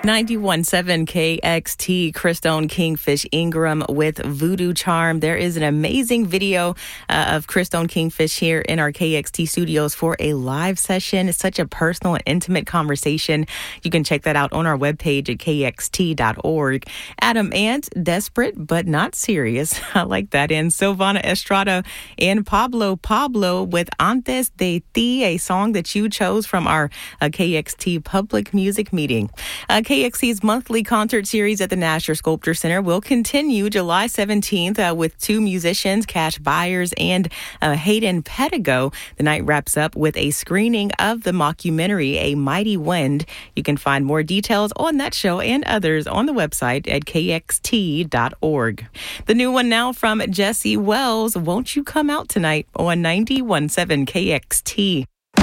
91.7 KXT, Christone Kingfish Ingram with Voodoo Charm. There is an amazing video of Christone Kingfish here in our KXT studios for a live session. It's such a personal and intimate conversation. You can check that out on our webpage at kxt.org. Adam Ant, Desperate but Not Serious. I like that. And Silvana Estrada and Pablo with Antes de Ti, a song that you chose from our KXT public music meeting. KXT's monthly concert series at the Nasher Sculpture Center will continue July 17th with two musicians, Cash Byers and Hayden Pedigo. The night wraps up with a screening of the mockumentary, A Mighty Wind. You can find more details on that show and others on the website at kxt.org. The new one now from Jesse Wells, Won't You Come Out Tonight on 91.7 KXT.